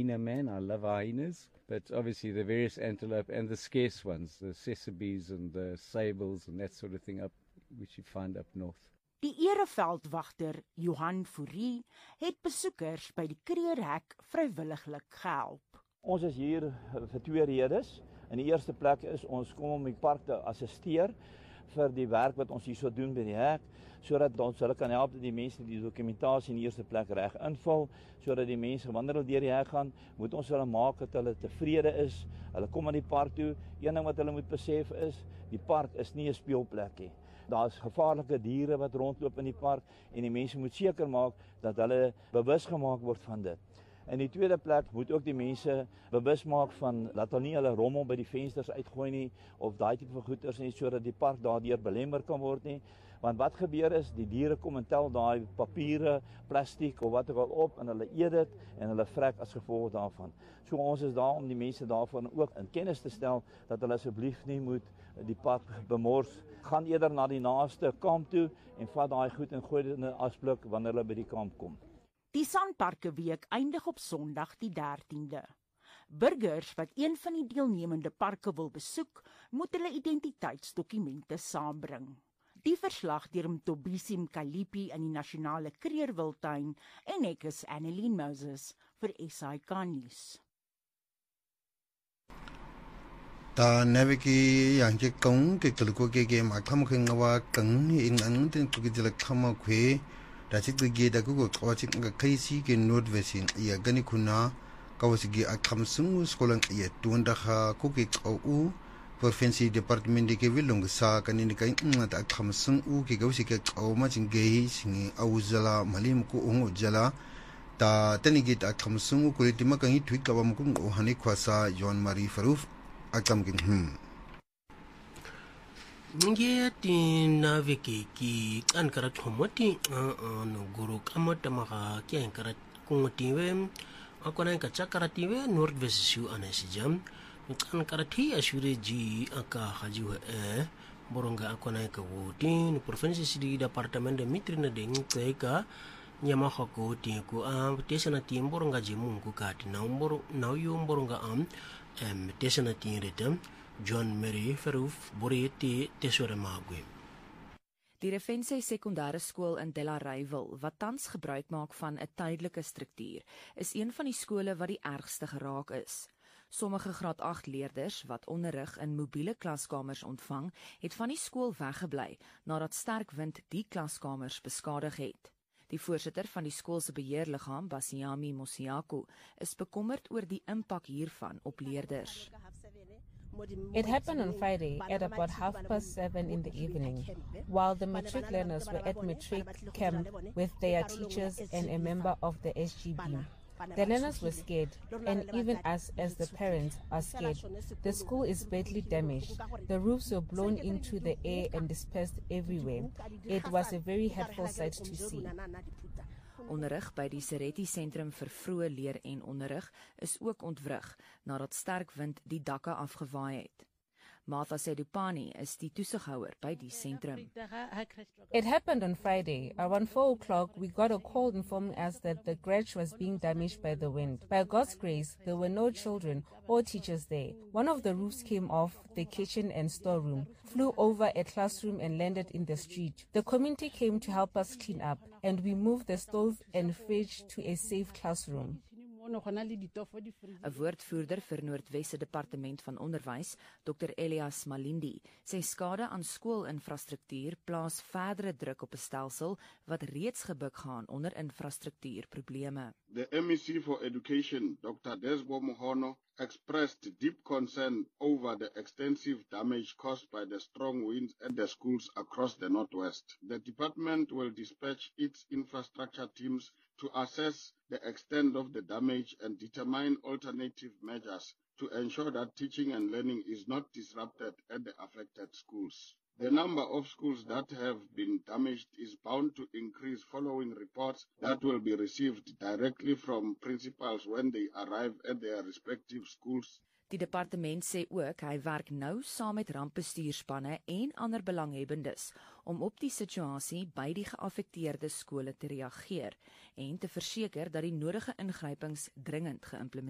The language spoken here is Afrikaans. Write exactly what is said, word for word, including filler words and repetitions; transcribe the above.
hyena man. I love hyenas, but obviously the various antelope and the scarce ones, the sesebes and the sables and that sort of thing up, which you find up north. Die ereveldwagter Johan Fourie het besoekers by die Kreerhek vrywilliglik gehelp. Ons is hier vir twee redes. In die eerste plek is ons kom om die park te assisteer vir die werk wat ons hier so doen by die hek, sodat ons hulle kan help dat die mense die dokumentasie in die eerste plek reg invul, sodat die mense wanneer hulle deur die hek gaan, moet ons hulle maak dat hulle tevrede is. Hulle kom aan die park toe. Een ding wat hulle moet besef is, die park is nie 'n speelplek nie. Daar's gevaarlike diere wat rondloop in die park en die mense moet seker maak dat hulle bewus gemaak word van dit. In die tweede plek moet ook die mense bewus maak van dat hulle nie hulle rommel by die vensters uitgooi nie of daai tipe van goeders nie, sodat die park daardeur belemmer kan word nie. Want wat gebeur is, die diere kom en tel daai papiere, plastiek of wat ook al op en hulle eet dit en hulle vrek as gevolg daarvan. So ons is daar om die mense daarvan ook in kennis te stel dat hulle asseblief nie moet die park bemors. Gaan eerder na die naaste kamp toe en vat daai goed en gooi dit in 'n asblik wanneer hulle by die kamp kom. Die Sanparkeweek eindig op Sondag die dertiende. Burgers wat een van die deelnemende parke wil besoek, moet hulle identiteitsdokumente saambring. Die verslag deur Mtobisi Mkalipi in die Nasionale Kreerwiltuin en ek is Annelien Moses vir S A K nuus. Ta neviki yanke kong ke kelko ke ke makam ke ngawa kang ing ang ten tuki jela kama kwe da chik ge da ko ko chik nga kaisi ke nord vesin ya gani kuna kawasigi akam sungu skolang ya tuanda ha ko ke au provinsi departement de ke wilung sa kanini kai ngat akam sungu ke gawsi ke au ma jinge singi auzala malim ko ungu jala ta tenigit akam sungu ko litima kan hi tweet kawam ko hani kwasa John Marie Faruf akam kin hmm nge ti na veke ki kan kara thomoti no guru kamata maka ki an kara kungti we akona ka chakara ti we nord vesu anesijam kan kara thi ashure ji aka haju e boronga akona ka woti provinsi sidi departement de mitrina deng ka nyama hako ti ko a tesana ti boronga ji mungu ka ti na mboro na yu boronga am em tesana ti retem John Marie Verhoef Boreti Tesore Magwe. Die Refense sekondêre skool in Delareyville, wat tans gebruik maak van 'n tydelike struktuur, is een van die skole wat die ergste geraak is. Sommige graad agt leerders wat onderrig in mobiele klaskamers ontvang, het van die skool weggebly nadat sterk wind die klaskamers beskadig het. Die voorsitter van die skool se beheerliggaam, Basiami Mosiako, is bekommerd oor die impak hiervan op leerders. It happened on Friday at about half past seven in the evening, while the matric learners were at matric camp with their teachers and a member of the S G B. The learners were scared, and even us as the parents are scared. The school is badly damaged. The roofs were blown into the air and dispersed everywhere. It was a very hurtful sight to see. Onderrig by die Sereti Sentrum vir vroeë leer en onderrig is ook ontwrig nadat sterk wind die dakke afgewaai het. Martha Sedupani is die toesighouer by die sentrum. It happened on Friday. Around four o'clock, we got a call informing us that the garage was being damaged by the wind. By God's grace, there were no children or teachers there. One of the roofs came off the kitchen and storeroom, flew over a classroom and landed in the street. The community came to help us clean up, and we moved the stove and fridge to a safe classroom. 'n Woordvoerder vir Noordwesse Departement van Onderwys, Dokter Elias Malindi, sê skade aan skoolinfrastruktuur plaas verdere druk op 'n stelsel wat reeds gebuk gaan onder infrastruktuurprobleme. The M E C for Education, Doctor Desbo Mohono, expressed deep concern over the extensive damage caused by the strong winds at the schools across the Northwest. The department will dispatch its infrastructure teams to assess the extent of the damage and determine alternative measures to ensure that teaching and learning is not disrupted at the affected schools. The number of schools that have been damaged is bound to increase following reports that will be received directly from principals when they arrive at their respective schools. Die departement sê ook hy werk nou saam met rampbestuurspanne en ander belanghebbendes om op die situasie by die geaffekteerde skole te reageer en te verseker dat die nodige ingrypings dringend geïmplementeer